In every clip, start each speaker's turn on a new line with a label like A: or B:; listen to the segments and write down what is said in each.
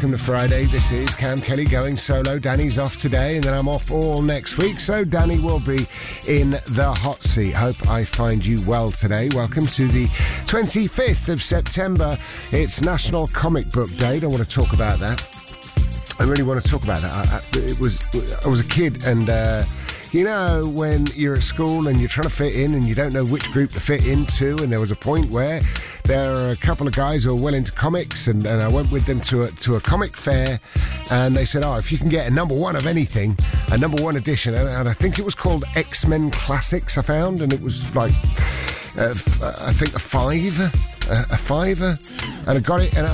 A: welcome to Friday. This is Cam Kelly going solo. Danny's off today, and then I'm off all next week, so Danny will be in the hot seat. Hope I find you well today. Welcome to the 25th of September. It's National Comic Book Day. I want to talk about that. I really want to talk about that. I was a kid, and you know, when you're at school and you're trying to fit in and you don't know which group to fit into, and there was a point where there are a couple of guys who are well into comics, and I went with them to a comic fair, and they said, if you can get a number one of anything, a number one edition, and I think it was called X-Men Classics, I found, and it was like, I think a fiver, and I got it, and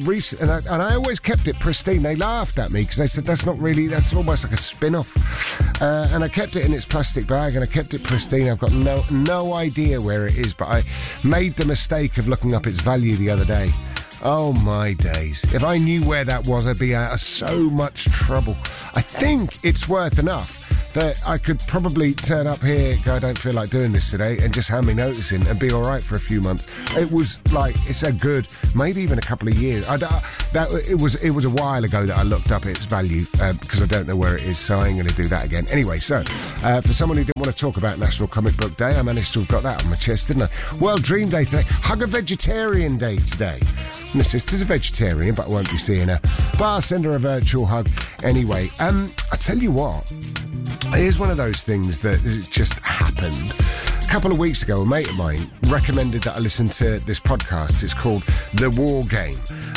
A: I always kept it pristine. They laughed at me because they said that's almost like a spin-off, and I kept it in its plastic bag and I kept it pristine. I've got no idea where it is, but I made the mistake of looking up its value the other day. Oh my days. If I knew where that was, I'd be out of so much trouble. I think it's worth enough that I could probably turn up here, go, I don't feel like doing this today, and just hand me notice in and be all right for a few months. It was like, it's a good, maybe even a couple of years. It was a while ago that I looked up its value because I don't know where it is, so I ain't going to do that again. Anyway, so for someone who didn't want to talk about National Comic Book Day, I managed to have got that on my chest, didn't I? World Dream Day today. Hug a Vegetarian Day today. My sister's a vegetarian, but I won't be seeing her. But I'll send her a virtual hug anyway. I tell you what, here's one of those things that just happened. A couple of weeks ago, a mate of mine recommended that I listen to this podcast. It's called The War Game.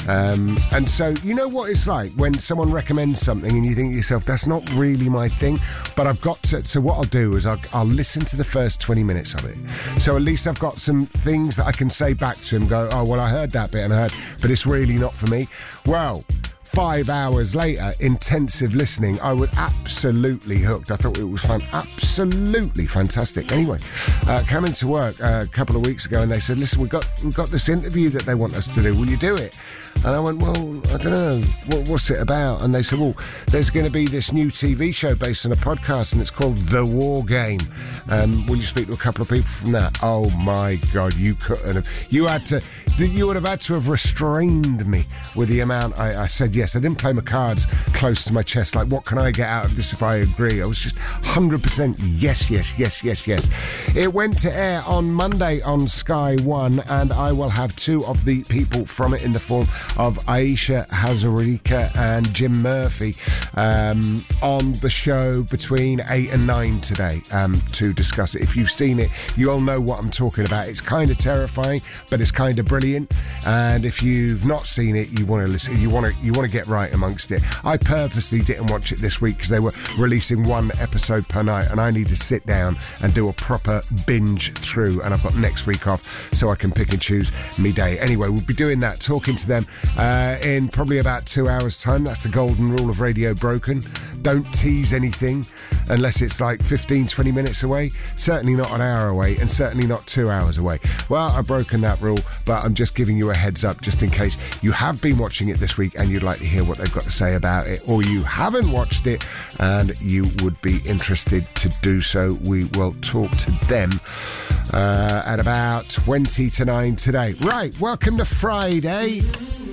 A: And so, you know what it's like when someone recommends something and you think to yourself, that's not really my thing, but I've got to... So what I'll do is I'll listen to the first 20 minutes of it. So at least I've got some things that I can say back to him, go, I heard that bit, but it's really not for me. Well, 5 hours later, intensive listening, I was absolutely hooked. I thought it was absolutely fantastic. Anyway, came into work a couple of weeks ago and they said, listen, we've got this interview that they want us to do. Will you do it? And I went, well, I don't know. What's it about? And they said, well, there's going to be this new TV show based on a podcast and it's called The War Game. Will you speak to a couple of people from that? Oh my God, you couldn't have. You would have had to have restrained me with the amount I said yes. I didn't play my cards close to my chest. Like, what can I get out of this if I agree? I was just 100% yes. It went to air on Monday on Sky One, and I will have two of the people from it in the form of Aisha Hazarika and Jim Murphy on the show between 8 and 9 today to discuss it. If you've seen it, you all know what I'm talking about. It's kind of terrifying, but it's kind of brilliant. And if you've not seen it, you want to listen. You want to get right amongst it. I purposely didn't watch it this week because they were releasing one episode per night, and I need to sit down and do a proper binge through. And I've got next week off, so I can pick and choose me day. Anyway, we'll be doing that, talking to them in probably about 2 hours' time. That's the golden rule of Radio Broken. Don't tease anything unless it's like 15-20 minutes away. Certainly not an hour away, and certainly not 2 hours away. Well, I've broken that rule, but I'm just giving you a heads up just in case you have been watching it this week and you'd like to hear what they've got to say about it, or you haven't watched it and you would be interested to do so. We will talk to them at about 20 to 9 today. Right, welcome to Friday.